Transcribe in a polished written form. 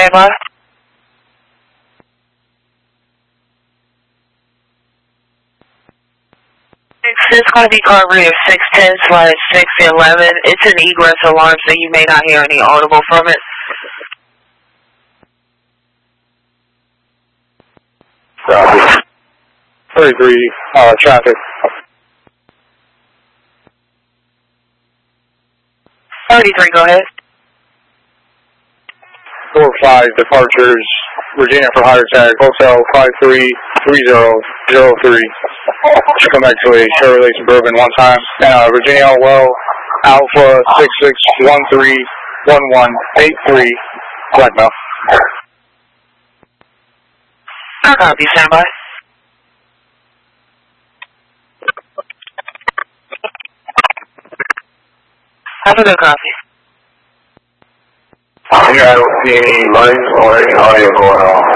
standby. This is going to be Carburetor 610/611. It's an egress alarm, so you may not hear any audible from it. Copy. 33, traffic. 33, go ahead. 45 departures, Virginia for higher tag, Hotel 533003. Should come back to a Chevrolet Suburban one time. Virginia well, Alpha 66131183, Blackmail. I copy, standby. Have a good copy. I don't see any lights or any audio going on.